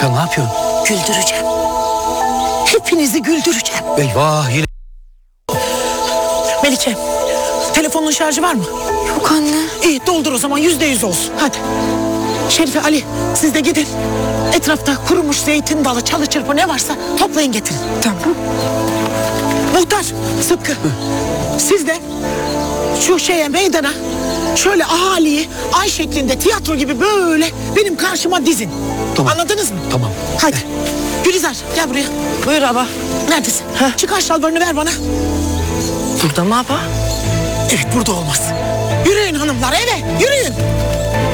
Ya ne yapıyorsun? Güldüreceğim. Hepinizi güldüreceğim. Eyvah yine. Melike, telefonun şarjı var mı? Yok anne. İyi, doldur o zaman, %100 olsun. Hadi. Şerife, Ali, siz de gidin. Etrafta kurumuş zeytin dalı, çalı çırpı ne varsa toplayın getirin. Tamam. Muhtar, Sıtkı. Siz de şu meydana şöyle ahaliyi ay şeklinde tiyatro gibi böyle benim karşıma dizin. Tamam. Anladınız mı? Tamam. Hadi. Gülizar gel buraya. Buyur abla. Neredesin? Çıkar şalvarını ver bana. Burada mı abla? Evet, burada olmaz. Yürüyün hanımlar, eve yürüyün.